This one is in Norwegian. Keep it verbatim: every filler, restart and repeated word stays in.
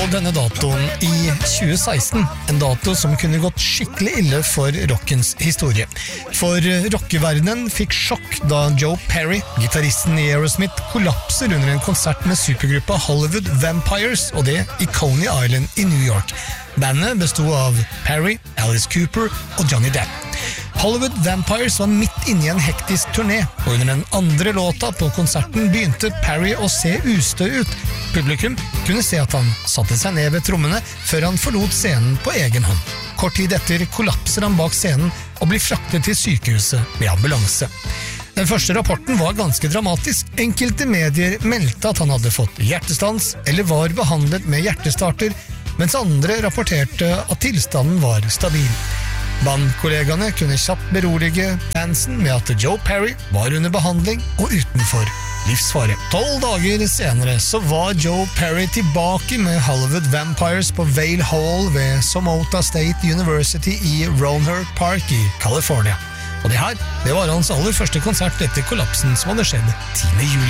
Denne datoen i tjue seksten, en dato som kunne gått skikkelig ille for rockens historie. For rockeverdenen fikk sjokk da Joe Perry, gitaristen i Aerosmith, kollapser under en konsert med supergruppa Hollywood Vampires, og det i Coney Island i New York. Bandet bestod av Perry, Alice Cooper og Johnny Depp. Hollywood Vampires var midt inne i en hektisk turné, og under den andre låta på konserten begynte Perry å se ustø ut. Publikum kunne se at han satte seg ned ved trommene før han forlot scenen på egen hånd. Kort tid etter kollapser han bak scenen og blir fraktet til sykehuset med ambulanse. Den første rapporten var ganske dramatisk. Enkelte medier meldte at han hadde fått hjertestans eller var behandlet med hjertestarter, mens andre rapporterte at tilstanden var stabil. Bandkollegaene kunne kjapt berolige fansen med at Joe Perry var under behandling og utenfor livsfare. Tolv dager senere så var Joe Perry tilbake med Hollywood Vampires på Vail Hall ved Somota State University i Rohnert Park i California. Og det her, det var hans aller første konsert etter kollapsen som hadde skjedd tiende juli.